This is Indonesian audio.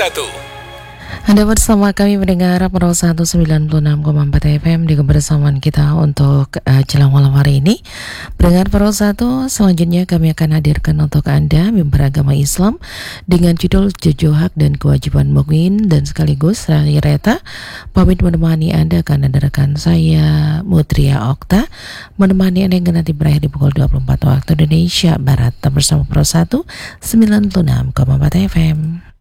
1. Anda bersama kami mendengar Pro 196,4 FM di kebersamaan kita untuk jelang malam hari ini. Pendengar Pro 1, selanjutnya kami akan hadirkan untuk Anda mimbar agama Islam dengan judul Jujur Hak dan Kewajiban Mukmin, dan sekaligus terakhir Reta pamit menemani Anda akan ada rekan saya Mutria Okta menemani Anda yang nanti berakhir di pukul 24 waktu Indonesia Barat. Bersama Pro 1 96,4 FM.